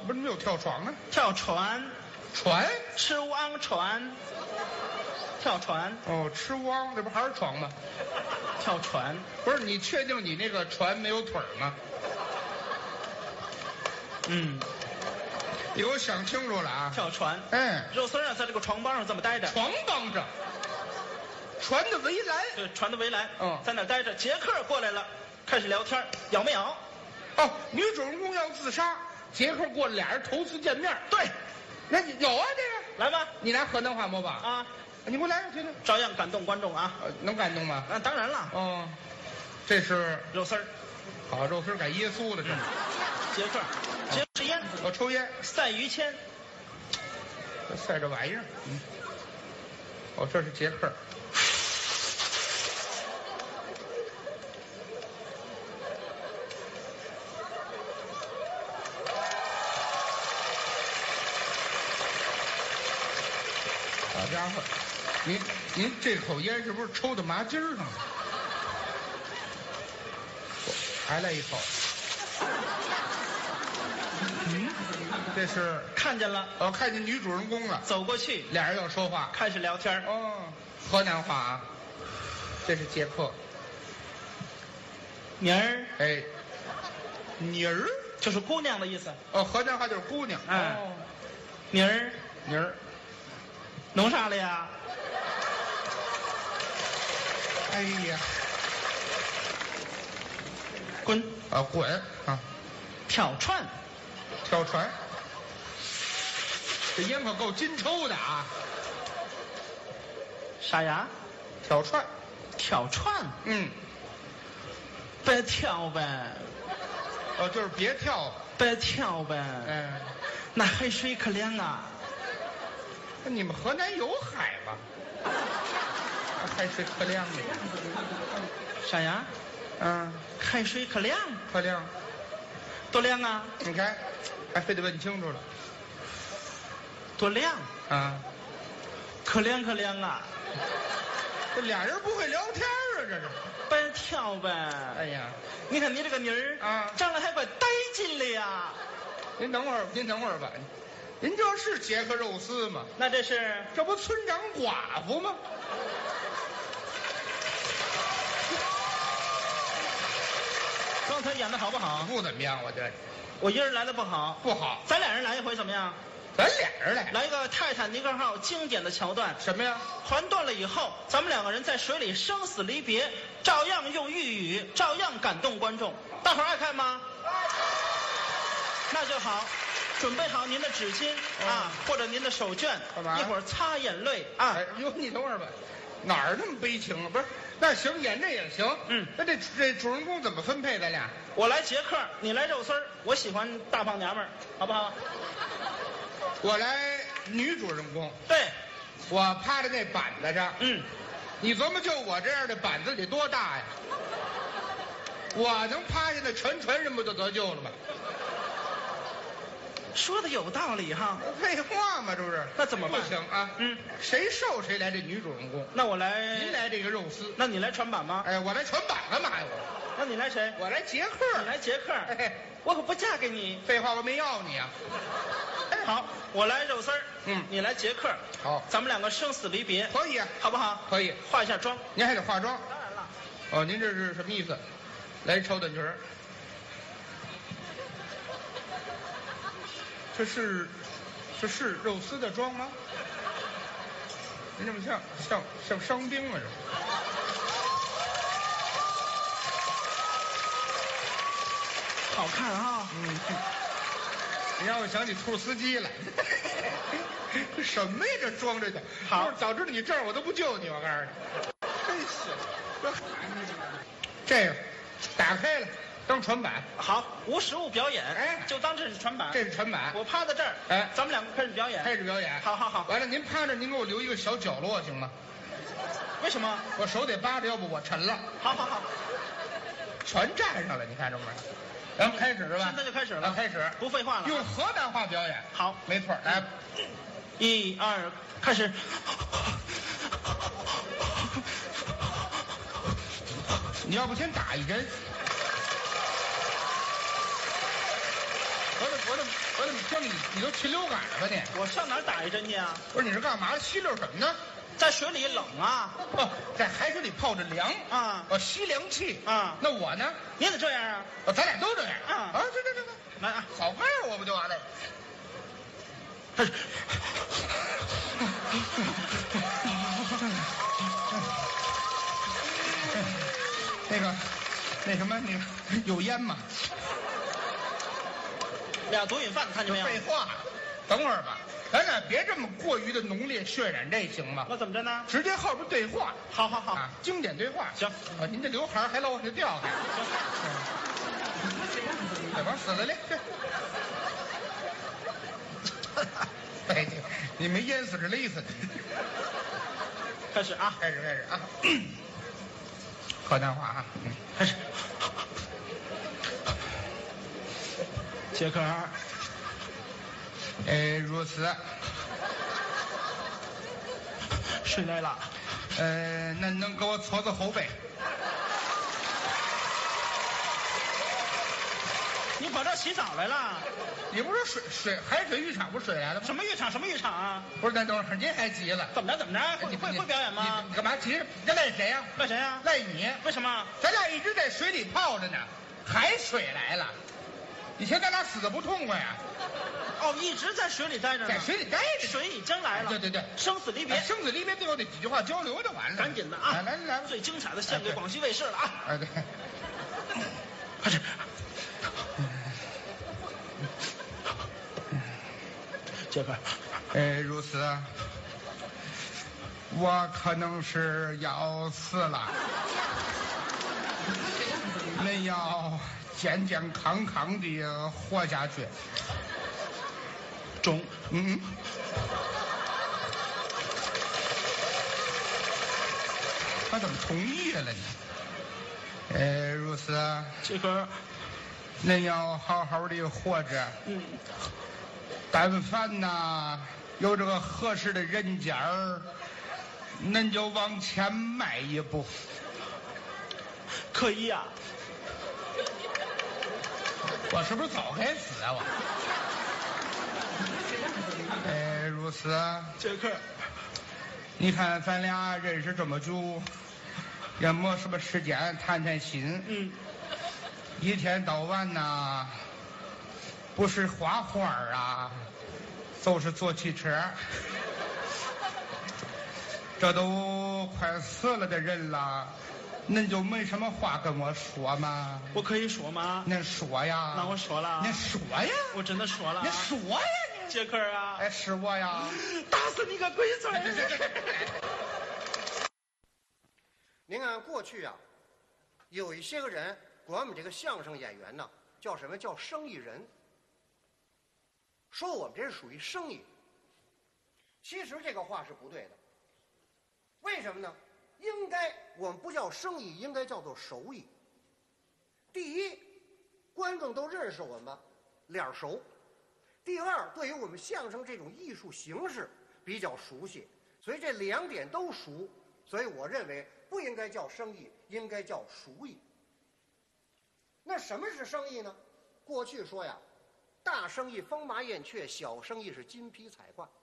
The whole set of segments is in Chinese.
不是没有跳床啊？ 跳船， 船？ 吃汪船，跳船。 哦，吃汪，这不还是床吗？ 跳船。 不是，你确定你那个船没有腿吗？ 嗯， 你给我想清楚了啊！ 跳船。 哎， 肉丝啊，在这个床帮上这么待着。 床帮上，船的围栏。 对，船的围栏。 嗯， 在那儿待着。杰克过来了，开始聊天，咬没咬？ 哦，女主人公要自杀，杰克过来，俩人头次见面。 对， 那你有啊这个？ 来吧， 你来河南话模仿啊， 你给我来听听。 照样感动观众啊。 能感动吗？ 那当然了。 哦，这是肉丝儿。 好，肉丝改耶稣了，这是。 杰克，杰克是烟。 我抽烟。 赛于谦。 赛这玩意儿。嗯。哦，这是杰克。好家伙，您这口烟是不是抽到麻筋儿上了？还来一口。嗯，这是看见了。 哦，看见女主人公了， 走过去， 俩人要说话， 开始聊天。 哦，河南话啊。这是杰克。 妮儿。 哎，妮儿就是姑娘的意思。 哦，河南话就是姑娘。 哎， 哦， 妮儿， 妮儿。 弄啥了呀？ 哎呀， 滚！ 啊，滚啊！ 跳船， 跳船，这烟可够金抽的啊！ 啥呀？ 跳船， 跳船。 嗯， 别跳呗。 哦，就是别跳， 别跳呗。 嗯， 那海水可凉啊。 那你们河南有海吗？海水可凉了。 啥呀？ 嗯， 海水可凉。 可凉。 多凉啊？ 你看，还非得问清楚了。 多凉啊？ 可凉可凉啊！ 这俩人不会聊天啊，这是。 别跳呗。 哎呀， 你看你这个妮儿啊， 长得还怪带劲的呀。 您等会儿吧。您这是杰克肉丝吗？ 那这是？ 这不村长寡妇吗？ 刚才演的好不好？ 不怎么样，我觉得。 我一人来的不好。 不好。 咱俩人来一回怎么样？ 咱俩人来。 来一个泰坦尼克号经典的桥段。 什么呀？ 船断了以后，咱们两个人在水里生死离别，照样用粤语，照样感动观众。大伙儿爱看吗？那就好。准备好您的纸巾啊，或者您的手绢，一会儿擦眼泪啊。 哎呦，你等会儿吧，哪儿那么悲情啊？不是，那行，演这也行。 嗯， 那这主人公怎么分配？咱俩？ 我来杰克，你来肉丝儿。我喜欢大胖娘们儿，好不好？ 我来女主人公。 对， 我趴在那板子上。 嗯， 你琢磨就我这样的板子得多大呀？我能趴下，那全人不就得救了吗？ 说的有道理哈。 废话嘛，这不是？ 那怎么办？ 不行啊。 嗯， 谁瘦谁来这女主人公。 那我来。 您来这个肉丝。 那你来船板吗？ 哎，我来船板干嘛呀？ 那你来谁？ 我来杰克。 你来杰克。 哎， 我可不嫁给你。 废话，我没要你啊。 好，我来肉丝儿。 嗯， 你来杰克。 好， 咱们两个生死离别。 可以啊， 好不好？ 可以。 化一下妆。 您还得化妆。 当然了。 哦，您这是什么意思？来超短裙儿。这是肉丝的妆吗？您这么像伤兵啊？这好看啊！ 嗯，你让我想起兔司机来。什么呀？这装这个好，早知道你这儿我都不救你，我告诉你。真是，这个打开了。当船板。 好，无实物表演。 哎， 就当这是船板。 这是船板。 我趴在这儿。 哎， 咱们两个开始表演。 开始表演。 好好好。 完了，您趴着，您给我留一个小角落行吗？ 为什么？ 我手得扒着，要不我沉了。 好好好。 全站上了，你看这不是？咱们开始是吧？ 现在就开始了。 开始。 不废话了。 用河南话表演。 好， 没错。来 ，1、2，开始。 你要不先打一针？合着我怎么听你都禽流感了吧你？ 我上哪儿打一针去啊？ 不是你是干嘛？吸溜什么呢？ 在水里冷啊！ 哦，在海水里泡着凉啊！ 吸凉气啊！ 那我呢？ 你怎么这样啊？ 咱俩都这样啊！ 对， 来啊！ 好话我不就完了？那什么，有烟吗？ 俩毒瘾犯，看见没有？ 废话，等会儿吧，咱俩别这么过于的浓烈渲染，这行吗？ 那怎么着呢？ 直接后边对话。 好， 啊，经典对话。 行啊，您这刘海还老往下掉还。这往死了嘞！哎，你没淹死是勒死的。 开始啊！ 开始啊！河南话啊！ 开始。杰克， 如此。 谁来了？ 那能给我搓搓后背？ 你跑这儿洗澡来了？ 你不是海水浴场不是水来了吗？ 什么浴场？什么浴场啊？ 不是，那等会儿您还急了？ 怎么着？会表演吗？ 你干嘛急？你赖谁呀？ 赖谁呀？ 赖你。 为什么？ 咱俩一直在水里泡着呢，海水来了，你瞧咱俩死的不痛快呀？ 哦，一直在水里待着呢。 在水里待着， 水已经来了。 对， 生死离别， 生死离别，最后这几句话交流就完了。 赶紧的啊！ 来， 最精彩的献给广西卫视了啊！ 对， 快点。杰克， 如此，我可能是要死了，恁要健健康康的活下去。 中， 他怎么同意了呢？如此， 杰克， 恁要好好的活着。但凡呐有这个合适的人家儿，恁就往前迈一步。 可以呀。 我是不是早该死啊我？如此。 杰克， 你看咱俩认识这么久，也没什么时间谈心。一天到晚呐，不是画画啊，就是坐汽车。这都快死了的人了，恁就没什么话跟我说吗？ 我可以说吗？ 恁说呀。 那我说了。 您说呀。 我真的说了。 您说呀，你。 杰克啊。 是我呀。 打死你个龟孙！ 您看过去啊，有一些个人管我们这个相声演员呢，叫什么？叫生意人。说我们这是属于生意。其实这个话是不对的。为什么呢？应该我们不叫生意，应该叫做手艺。第一，观众都认识我们，脸熟；第二，对于我们相声这种艺术形式比较熟悉，所以这两点都熟。所以我认为不应该叫生意，应该叫熟艺。那什么是生意呢？过去说呀，大生意风马燕雀，小生意是金皮彩挂。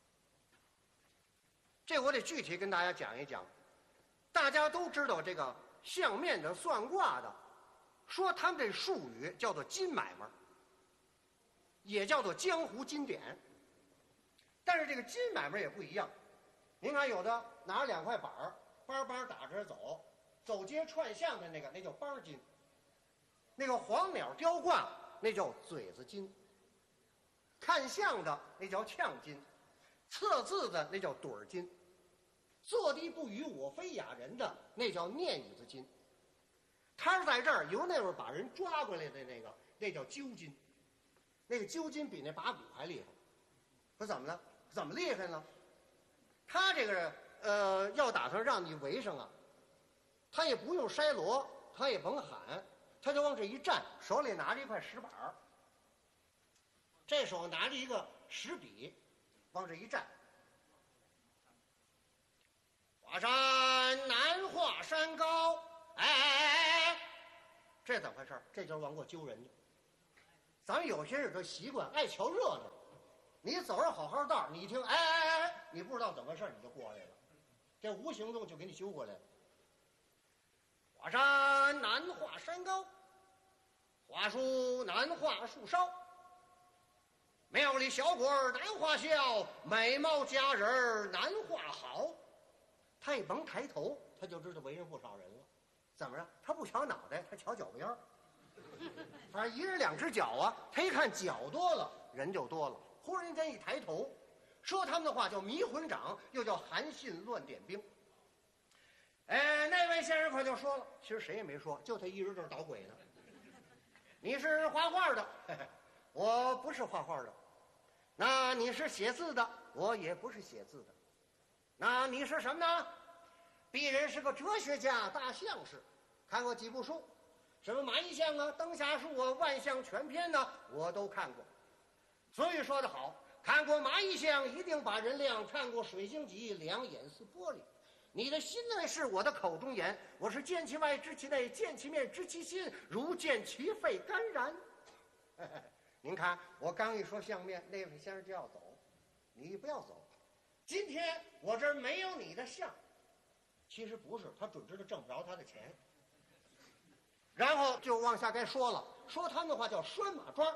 这我得具体跟大家讲一讲。大家都知道这个相面的、算卦的，说他们这术语叫做金买卖，也叫做江湖金典。但是这个金买卖也不一样。您看，有的拿着2块板儿，梆梆打着走，走街串巷的那叫梆金；那个黄鸟雕挂那叫嘴子金；看相的那叫呛金；测字的那叫盹儿金；坐地不语我非哑人的那叫念语子金。他是在这儿由那会儿把人抓过来的那叫揪金。那个揪金比那把骨还厉害。说怎么了？怎么厉害呢？他这个要打算让你围上啊，他也不用筛锣，他也甭喊，他就往这一站，手里拿着一块石板儿，这手拿着一个石笔，往这一站。华山难华山高，哎，这怎么回事？这就是往过揪人家。 咱们有些人的习惯爱瞧热闹，你走着好好道，你一听哎，你不知道怎么回事，你就过来了，这无形中就给你揪过来了。华山难画山高，华树难画树梢，庙里小鬼难画笑，美貌佳人难画好。他一甭抬头，他就知道为人不少人了。怎么着？他不瞧脑袋，他瞧脚边儿。反正一人两只脚啊，他一看脚多了，人就多了。忽然间一抬头，说他们的话叫迷魂掌，又叫韩信乱点兵。那位先生可就说了，其实谁也没说，就他一人这儿捣鬼呢。你是画画的，我不是画画的。那你是写字的，我也不是写字的。那你是什么呢？鄙人是个哲学家、大相士，看过几部书，什么蚂蚁相啊、灯下树啊、万象全篇呢，我都看过。所以说得好，看过蚂蚁相一定把人亮，看过水晶脊两眼似玻璃。你的心内是我的口中言，我是见其外知其内，见其面知其心，如见其肺肝然。您看我刚一说相面，那位先生就要走，你不要走。今天我这儿没有你的相，其实不是，他准知道挣不着他的钱。然后就往下该说了，说他们的话叫拴马桩。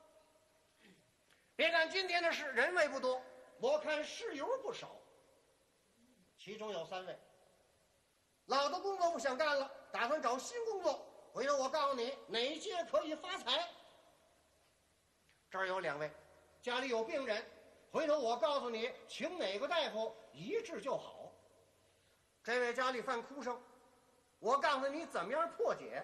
别看今天的事人位不多，我看事由不少。其中有3位，老的工作不想干了，打算找新工作。回头我告诉你哪届可以发财。这儿有2位，家里有病人，回头我告诉你请哪个大夫一治就好。这位家里犯哭声，我告诉你怎么样破解。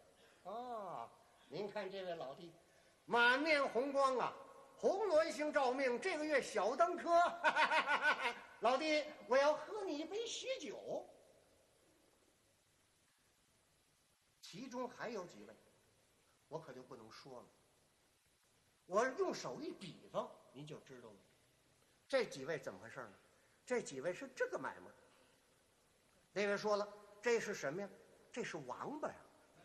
您看这位老弟满面红光啊，红鸾星照命，这个月小登科。老弟，我要喝你一杯喜酒。其中还有几位，我可就不能说了。我用手一比方，您就知道了。这几位怎么回事呢？这几位是这个买卖。那位说了，这是什么呀？这是王八呀。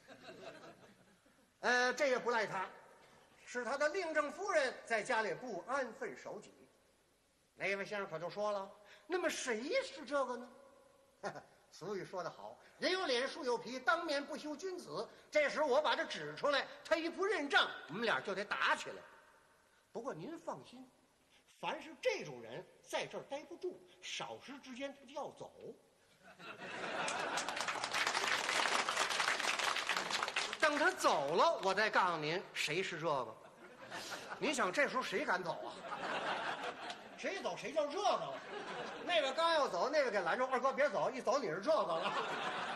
这也不赖他，是他的令正夫人在家里不安分守己。那位先生可就说了，那么谁是这个呢？俗语说得好，人有脸树有皮，当面不羞君子。这时我把这指出来，他一不认账，我们俩就得打起来。不过您放心，凡是这种人在这儿待不住，少时之间他就要走。等他走了，我再告诉您谁是这个。您想这时候谁敢走啊？谁走谁就这个了。那位刚要走，那位给拦住，二哥别走，一走你是这个了。